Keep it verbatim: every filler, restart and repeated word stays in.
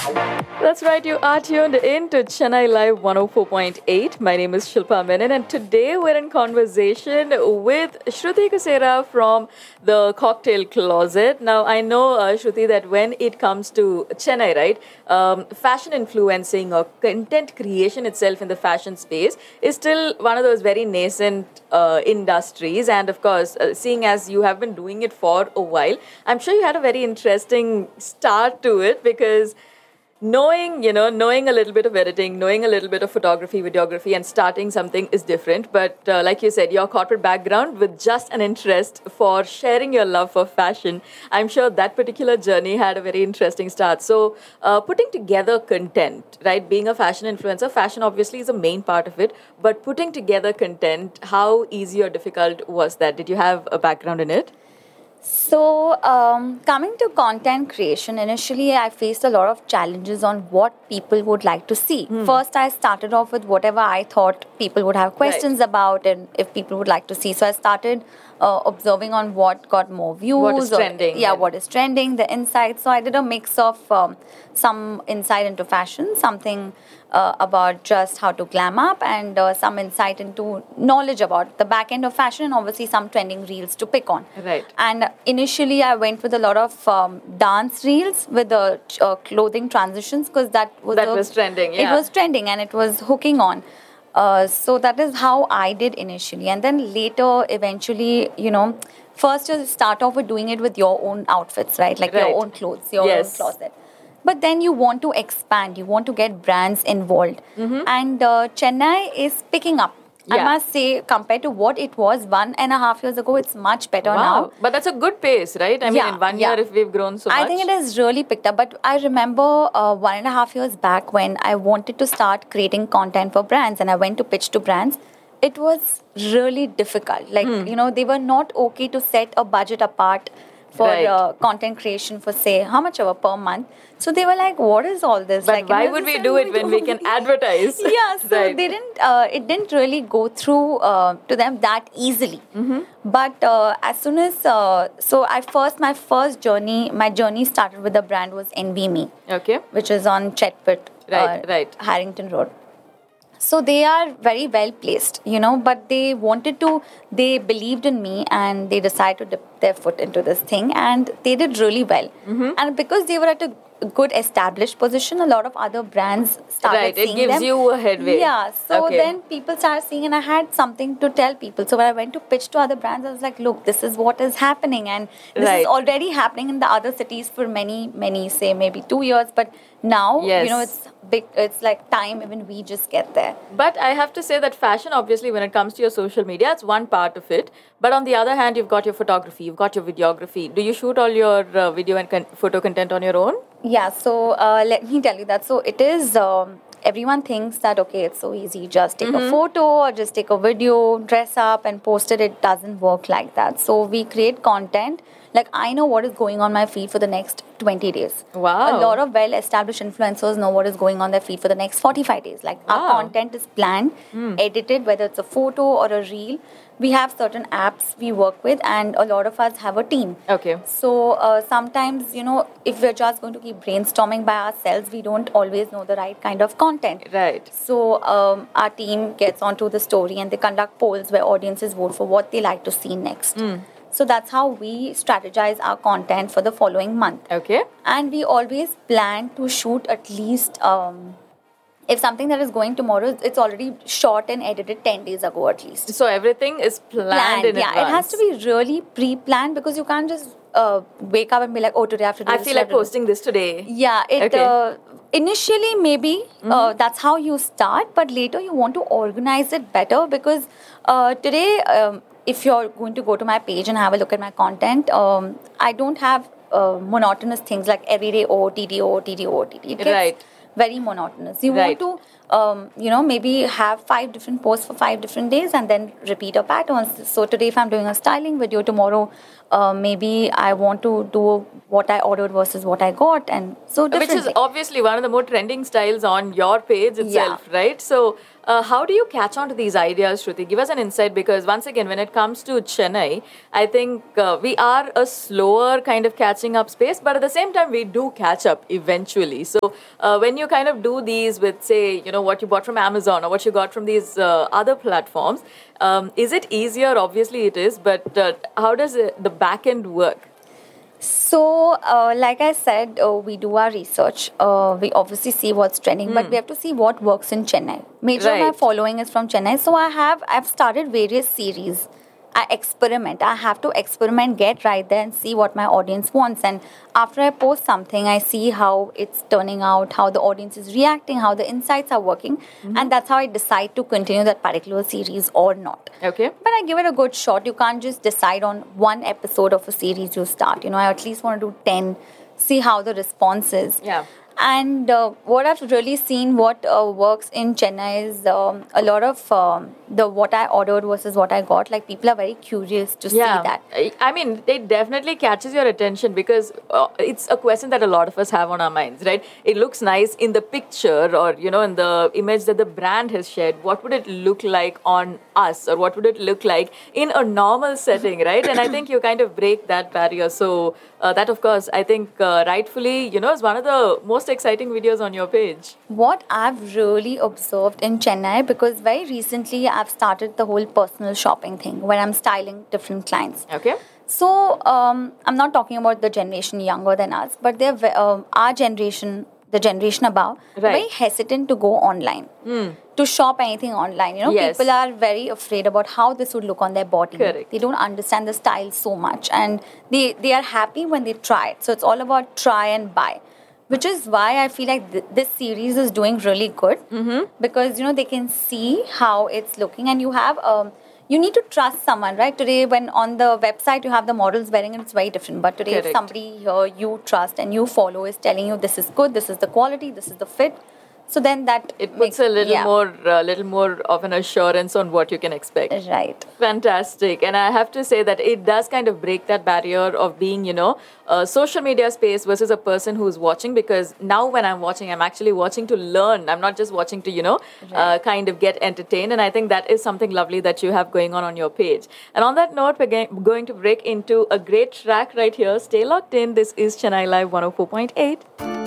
That's right, you are tuned in to Chennai Live one oh four point eight. My name is Shilpa Menon, and today we're in conversation with Shruti Kusera from the Cocktail Closet. Now, I know, uh, Shruti, that when it comes to Chennai, right, um, fashion influencing or content creation itself in the fashion space is still one of those very nascent uh, industries. And of course, uh, seeing as you have been doing it for a while, I'm sure you had a very interesting start to it because knowing, you know, knowing a little bit of editing, knowing a little bit of photography, videography, and starting something is different. But uh, like you said, your corporate background with just an interest for sharing your love for fashion, I'm sure that particular journey had a very interesting start. So uh, putting together content, right, being a fashion influencer, fashion obviously is a main part of it, but putting together content, how easy or difficult was that? Did you have a background in it? So, um, coming to content creation, initially I faced a lot of challenges on what people would like to see. Hmm. First, I started off with whatever I thought people would have questions right. about and if people would like to see. So, I started uh, observing on what got more views. What is trending. Or, yeah, what is trending, the insights. So, I did a mix of um, some insight into fashion, something uh, about just how to glam up, and uh, some insight into knowledge about the back end of fashion, and obviously some trending reels to pick on. Right. And initially, I went with a lot of um, dance reels with the uh, clothing transitions because that was that a, was trending. Yeah. It was trending and it was hooking on. Uh, so that is how I did initially, and then later, eventually, you know, first you start off with doing it with your own outfits, right? Like right. your own clothes, your yes. own closet. But then you want to expand, you want to get brands involved, mm-hmm. and uh, Chennai is picking up. Yeah. I must say, compared to what it was one and a half years ago, it's much better wow. now. But that's a good pace, right? I mean, yeah, in one yeah. year, if we've grown so much. I think it has really picked up. But I remember uh, one and a half years back when I wanted to start creating content for brands and I went to pitch to brands. It was really difficult. Like, hmm. you know, they were not okay to set a budget apart for right. uh, content creation for, say, how much ever per month. So they were like, what is all this? But like, why would we do it when we can advertise? yeah, so right. they didn't, uh, it didn't really go through uh, to them that easily. Mm-hmm. But uh, as soon as, uh, so I first, my first journey, my journey started with the brand was N B Me. Okay. Which is on Chetpit, right, uh, right. Harrington Road. So they are very well placed, you know, but they wanted to, they believed in me and they decided to dip their foot into this thing and they did really well. Mm-hmm. And because they were at a good established position, a lot of other brands started right. seeing them. It gives them. you a headway. Yeah, so okay. then people started seeing and I had something to tell people. So when I went to pitch to other brands, I was like, look, this is what is happening and this right. is already happening in the other cities for many, many, say maybe two years. But now, yes. you know, it's big, it's like time even we just get there. But I have to say that fashion, obviously, when it comes to your social media, it's one part of it. But on the other hand, you've got your photography, you've got your videography. Do you shoot all your uh, video and con- photo content on your own? Yeah, so uh, let me tell you that. So it is, um, everyone thinks that, okay, it's so easy. Just take mm-hmm. a photo or just take a video, dress up and post it. It doesn't work like that. So we create content. Like, I know what is going on my feed for the next twenty days. Wow. A lot of well-established influencers know what is going on their feed for the next forty-five days. Like, wow. our content is planned, mm. edited, whether it's a photo or a reel. We have certain apps we work with and a lot of us have a team. Okay. So, uh, sometimes, you know, if we're just going to keep brainstorming by ourselves, we don't always know the right kind of content. Right. So, um, our team gets onto the story and they conduct polls where audiences vote for what they like to see next. Mm. So that's how we strategize our content for the following month. Okay. And we always plan to shoot at least, um, if something that is going tomorrow, it's already shot and edited ten days ago at least. So everything is planned, planned in yeah, advance. It has to be really pre-planned because you can't just uh, wake up and be like, oh, today I have to do I this. feel like posting this today. Yeah. It okay. uh, initially maybe mm-hmm. uh, that's how you start, but later you want to organize it better because uh, today... Um, if you're going to go to my page and have a look at my content, um, I don't have uh, monotonous things like every day O O T D, O O T D, O O T D. Right. very monotonous. You Right. want to, um, you know, maybe have five different posts for five different days and then repeat a pattern. So today, if I'm doing a styling video, tomorrow, uh, maybe I want to do what I ordered versus what I got, and so Which different. is things. obviously one of the more trending styles on your page itself, right? So, uh, how do you catch on to these ideas, Shruti? Give us an insight, because once again, when it comes to Chennai, I think uh, we are a slower kind of catching up space, but at the same time, we do catch up eventually. So, uh, when you kind of do these with, say, you know, what you bought from Amazon or what you got from these uh, other platforms, um, is it easier? Obviously, it is, but uh, how does it, the back end work? So, uh, like I said, uh, we do our research. Uh, we obviously see what's trending, but we have to see what works in Chennai. Major of my Right. following is from Chennai, so I have I've started various series. I experiment. I have to experiment, get right there, and see what my audience wants. And after I post something, I see how it's turning out, how the audience is reacting, how the insights are working, and that's how I decide to continue that particular series or not. Okay. But I give it a good shot. You can't just decide on one episode of a series you start. You know, I at least want to do ten, see how the response is. Yeah. And uh, what I've really seen, what uh, works in Chennai is um, a lot of um, the what I ordered versus what I got. Like people are very curious to see that. I I mean, it definitely catches your attention because uh, it's a question that a lot of us have on our minds, right? It looks nice in the picture or, you know, in the image that the brand has shared. What would it look like on us, or what would it look like in a normal setting, right? And I think you kind of break that barrier. So uh, that, of course, I think uh, rightfully, you know, is one of the most exciting videos on your page. What I've really observed in Chennai, because very recently I've started the whole personal shopping thing where I'm styling different clients. Okay. So um, I'm not talking about the generation younger than us, but they're ve- um our generation, the generation above, Right. very hesitant to go online, to shop anything online. You know, Yes. people are very afraid about how this would look on their body. Correct. They don't understand the style so much, and they they are happy when they try it. So it's all about try and buy. Which is why I feel like th- this series is doing really good, because you know they can see how it's looking, and you have um, you need to trust someone, right? Today, when on the website you have the models wearing it, it's very different. But today, Correct. if somebody here you trust and you follow is telling you this is good, this is the quality, this is the fit, so then that It puts makes, a little yeah, more, uh, little more of an assurance on what you can expect. right. Fantastic. And I have to say that it does kind of break that barrier of being, you know, a social media space versus a person who's watching, because now when I'm watching, I'm actually watching to learn. I'm not just watching to, you know, uh, kind of get entertained. And I think that is something lovely that you have going on on your page. And on that note, we're ga- going to break into a great track right here. Stay locked in. This is Chennai Live one oh four point eight.